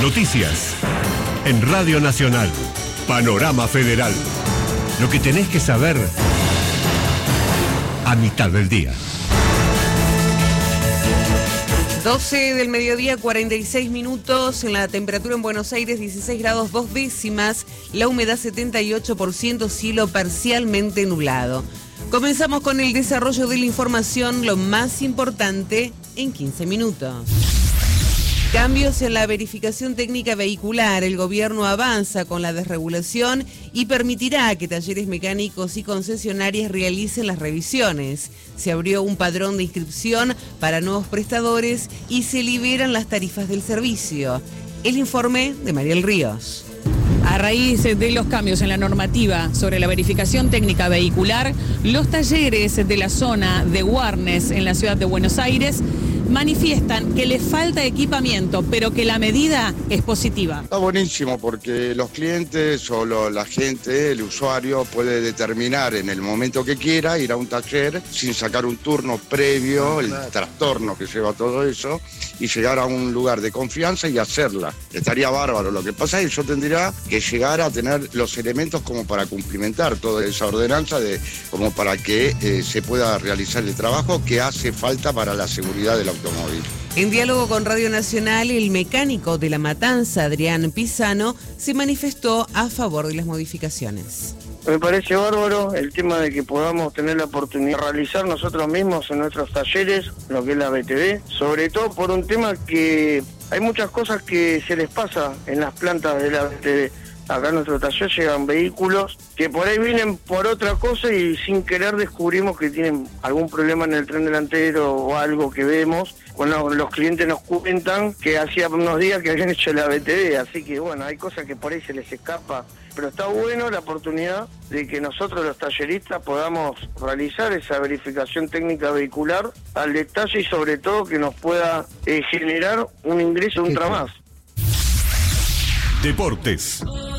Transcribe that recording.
Noticias. En Radio Nacional. Panorama Federal. Lo que tenés que saber a mitad del día. 12 del mediodía, 46 minutos. En la temperatura en Buenos Aires, 16 grados 2 décimas. La humedad 78%, cielo parcialmente nublado. Comenzamos con el desarrollo de la información, lo más importante en 15 minutos. Cambios en la verificación técnica vehicular. El gobierno avanza con la desregulación y permitirá que talleres mecánicos y concesionarias realicen las revisiones. Se abrió un padrón de inscripción para nuevos prestadores y se liberan las tarifas del servicio. El informe de Mariel Ríos. A raíz de los cambios en la normativa sobre la verificación técnica vehicular, los talleres de la zona de Warnes en la ciudad de Buenos Aires manifiestan que les falta equipamiento, pero que la medida es positiva. Está buenísimo porque los clientes o la gente, el usuario, puede determinar en el momento que quiera ir a un taller sin sacar un turno previo, el trastorno que lleva todo eso, y llegar a un lugar de confianza y hacerla. Estaría bárbaro. Lo que pasa es que yo tendría que llegar a tener los elementos como para cumplimentar toda esa ordenanza, como para que se pueda realizar el trabajo que hace falta para la seguridad del automóvil. En diálogo con Radio Nacional, el mecánico de La Matanza, Adrián Pisano, se manifestó a favor de las modificaciones. Me parece bárbaro el tema de que podamos tener la oportunidad de realizar nosotros mismos en nuestros talleres lo que es la BTV, sobre todo por un tema que hay muchas cosas que se les pasa en las plantas de la BTV. Acá en nuestro taller llegan vehículos que por ahí vienen por otra cosa y sin querer descubrimos que tienen algún problema en el tren delantero o algo que vemos. Bueno, los clientes nos cuentan que hacía unos días que habían hecho la BTV, así que bueno, hay cosas que por ahí se les escapa. Pero está bueno la oportunidad de que nosotros los talleristas podamos realizar esa verificación técnica vehicular al detalle y sobre todo que nos pueda generar un ingreso, un trabajo más. Deportes.